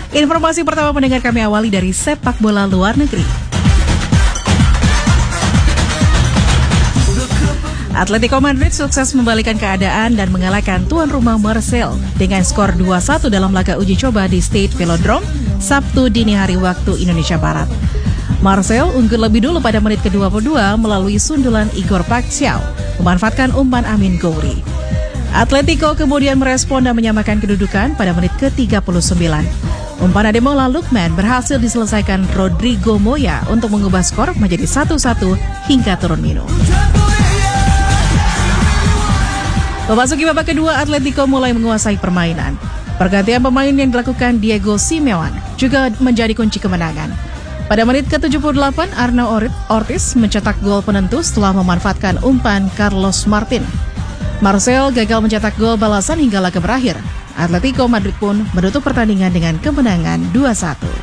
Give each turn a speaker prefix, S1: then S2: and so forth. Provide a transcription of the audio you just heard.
S1: Informasi pertama pendengar kami awali dari sepak bola luar negeri. Atletico Madrid sukses membalikan keadaan dan mengalahkan tuan rumah Marseille dengan skor 2-1 dalam laga uji coba di Stade Velodrome Sabtu dini hari waktu Indonesia Barat. Marseille unggul lebih dulu pada menit ke-22 melalui sundulan Igor Paixão, memanfaatkan umpan Amin Gouiri. Atletico kemudian merespon dan menyamakan kedudukan pada menit ke-39. Umpan Ademola Lookman berhasil diselesaikan Rodrigo Moya untuk mengubah skor menjadi 1-1 hingga turun minum. Memasuki babak kedua, Atletico mulai menguasai permainan. Pergantian pemain yang dilakukan Diego Simeone juga menjadi kunci kemenangan. Pada menit ke-78, Arnau Ortiz mencetak gol penentu setelah memanfaatkan umpan Carlos Martin. Marseille gagal mencetak gol balasan hingga laga berakhir. Atletico Madrid pun menutup pertandingan dengan kemenangan 2-1.